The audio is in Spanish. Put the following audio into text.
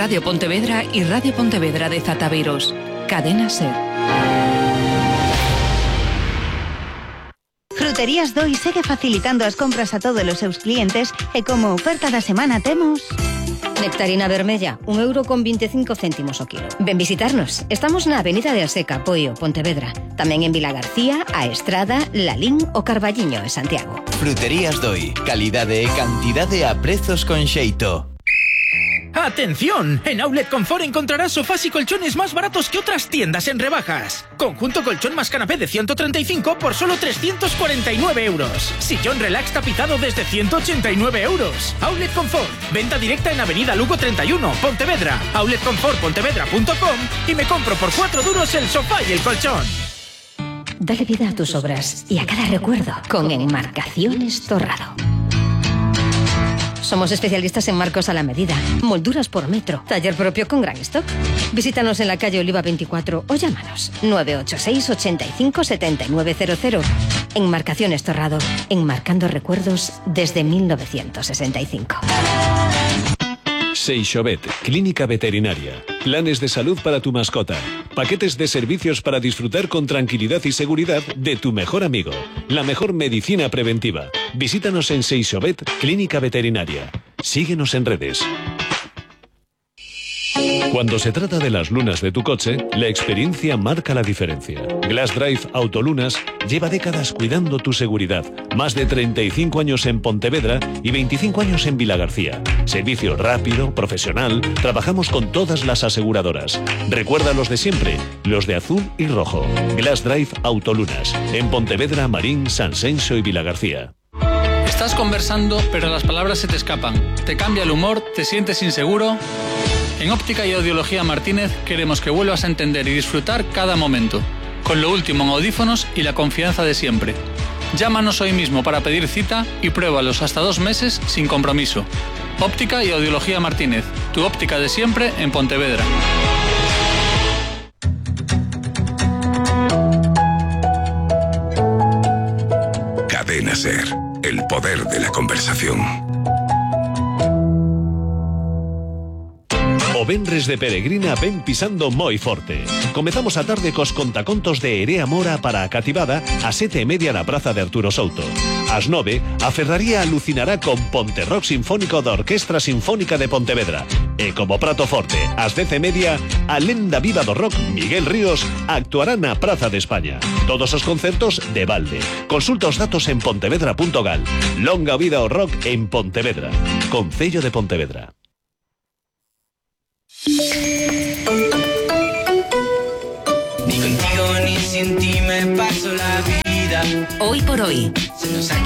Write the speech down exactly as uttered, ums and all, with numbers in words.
Radio Pontevedra y Radio Pontevedra de Zataviros. Cadena SER. Fruterías Doi segue facilitando as compras a todos os seus clientes e como oferta da semana temos... Nectarina vermella, un euro con veinticinco céntimos o kilo. Ven visitarnos. Estamos na Avenida de Alseca, Poio, Pontevedra. Tamén en Vilagarcía, A Estrada, Lalín o Carballiño, en Santiago. Fruterías Doi. Calidade e cantidade a prezos con xeito. ¡Atención! En Outlet Confort encontrarás sofás y colchones más baratos que otras tiendas en rebajas. Conjunto colchón más canapé de ciento treinta y cinco por solo trescientos cuarenta y nueve euros. Sillón relax tapizado desde ciento ochenta y nueve euros. Outlet Confort. Venta directa en Avenida Lugo treinta y uno, Pontevedra. outlet confort pontevedra punto com y me compro por cuatro duros el sofá y el colchón. Dale vida a tus obras y a cada recuerdo con Enmarcaciones Torrado. Somos especialistas en marcos a la medida, molduras por metro, taller propio con gran stock. Visítanos en la calle Oliva veinticuatro o llámanos nueve ocho seis, ochenta y cinco, setenta y nueve cero cero. Enmarcaciones Torrado, enmarcando recuerdos desde mil novecientos sesenta y cinco. Seixovet, clínica veterinaria. Planes de salud para tu mascota. Paquetes de servicios para disfrutar con tranquilidad y seguridad de tu mejor amigo. La mejor medicina preventiva. Visítanos en Seixovet, clínica veterinaria. Síguenos en redes. Cuando se trata de las lunas de tu coche, la experiencia marca la diferencia. Glass Drive Autolunas lleva décadas cuidando tu seguridad. Más de treinta y cinco años en Pontevedra y veinticinco años en Vilagarcía. Servicio rápido, profesional, trabajamos con todas las aseguradoras. Recuerda los de siempre, los de azul y rojo. Glass Drive Autolunas, en Pontevedra, Marín, Sanxenxo y Vilagarcía. Estás conversando, pero las palabras se te escapan. Te cambia el humor, te sientes inseguro... En Óptica y Audiología Martínez queremos que vuelvas a entender y disfrutar cada momento, con lo último en audífonos y la confianza de siempre. Llámanos hoy mismo para pedir cita y pruébalos hasta dos meses sin compromiso. Óptica y Audiología Martínez, tu óptica de siempre en Pontevedra. Cadena SER, el poder de la conversación. O venres de peregrina ven pisando moi forte. Comezamos a tarde cos contacontos de Erea Mora para a cativada a sete e media na Praza de Arturo Souto. Ás nove, a Ferraría alucinará con Ponterrock Sinfónico da Orquestra Sinfónica de Pontevedra. E como prato forte, ás dez e media, a lenda viva do rock Miguel Ríos actuará na Praza de España. Todos os concertos de balde. Consulta os datos en pontevedra punto gal. Longa vida ao rock en Pontevedra. Concello de Pontevedra. Ni contigo ni sin ti me paso la vida. Hoy por hoy. Se nos acaba